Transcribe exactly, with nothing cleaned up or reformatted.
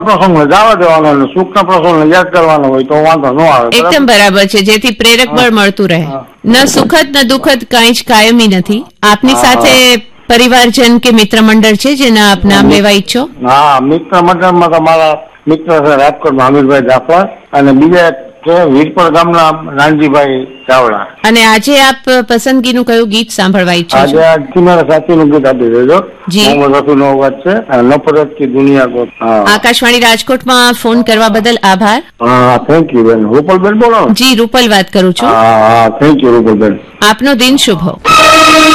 પ્રસંગને જવા દેવાનો અને સુખના પ્રસંગને યાદ કરવાનો હોય તો વાંધો ન આવે. એકદમ બરાબર છે, જેથી પ્રેરક બળ મળતું રહે. ન સુખદ ન દુઃખદ કઈ જ કાયમી નથી. આપની સાથે પરિવારજન કે મિત્ર મંડળ છે જેના આપ નામ લેવા ઈચ્છો? હા, મિત્ર મંડળમાં તો મારા મિત્ર છે રાજકોટમાં હમીરભાઈ જાફર અને બીજા છે વીરપર ગામના નાનજીભાઈ ચાવડા. અને આજે આપ પસંદગીનું કયું ગીત સાંભળવા ઈચ્છો છો? આજે આ કિનારા સાચીનું ગીત આપી દેજો. જી. મોહમ્મદ રફીનો અવાજ છે, નફરત કી દુનિયા કો. આકાશવાણી રાજકોટમાં ફોન કરવા બદલ આભાર. હા, થેન્ક યુ બેન. રૂપલબેન બોલો? જી, રૂપલ વાત કરું છું. હા, થેન્ક યુ રૂપલબેન. આપનો દિન શુભ હો.